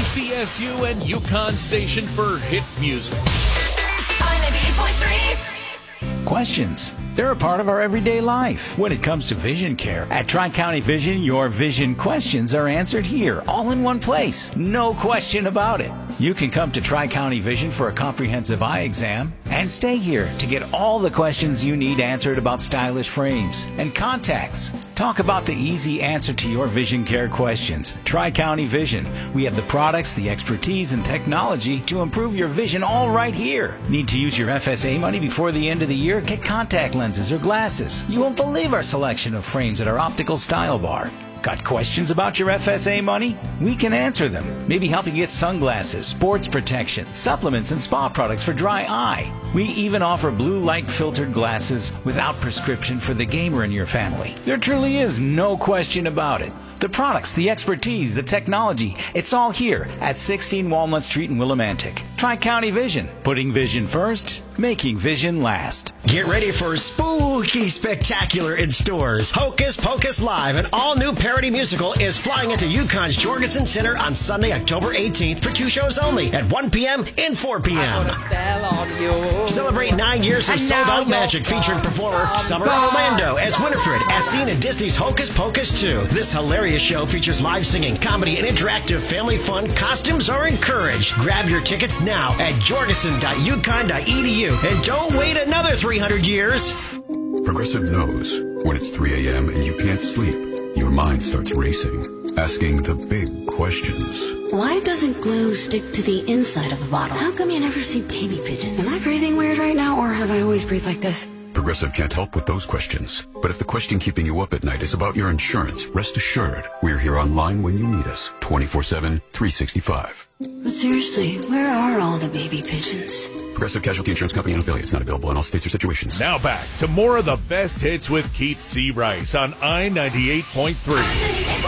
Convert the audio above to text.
CSU and Yukon station for hit music. I-98.3. Questions. They're a part of our everyday life. When it comes to vision care, at Tri-County Vision, your vision questions are answered here, all in one place. No question about it. You can come to Tri-County Vision for a comprehensive eye exam and stay here to get all the questions you need answered about stylish frames and contacts. Talk about the easy answer to your vision care questions. Tri-County Vision. We have the products, the expertise, and technology to improve your vision all right here. Need to use your FSA money before the end of the year? Get contact lenses or glasses. You won't believe our selection of frames at our optical style bar. Got questions about your FSA money? We can answer them. Maybe help you get sunglasses, sports protection, supplements, and spa products for dry eye. We even offer blue light filtered glasses without prescription for the gamer in your family. There truly is no question about it. The products, the expertise, the technology, it's all here at 16 Walnut Street in Willimantic. Tri-County Vision, putting vision first, making vision last. Get ready for spooky spectacular in stores. Hocus Pocus Live, an all-new parody musical, is flying into Yukon's Jorgensen Center on Sunday, October 18th for 2 shows only at 1 p.m. and 4 p.m. Celebrate 9 years of sold-out magic featuring performer Summer Orlando as Winifred, as seen in Disney's Hocus Pocus 2. This hilarious show features live singing, comedy, and interactive family fun. Costumes are encouraged. Grab your tickets now at jorgensen.yukon.edu and don't wait another 300 years. Progressive knows when it's 3 a.m. and you can't sleep, your mind starts racing, asking the big questions. Why doesn't glue stick to the inside of the bottle? How come you never see baby pigeons? Am I breathing weird right now, or have I always breathed like this? Progressive can't help with those questions. But if the question keeping you up at night is about your insurance, rest assured, we're here online when you need us, 24/7, 365. But seriously, where are all the baby pigeons? Progressive Casualty Insurance Company and affiliates, not available in all states or situations. Now back to more of the best hits with Keith C. Rice on I-98.3.